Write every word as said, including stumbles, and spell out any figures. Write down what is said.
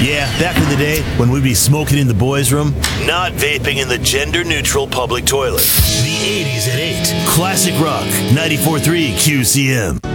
Yeah, back in the day when we'd be smoking in the boys' room, not vaping in the gender-neutral public toilet. The eighties at eight. Classic Rock, ninety-four point three Q C M.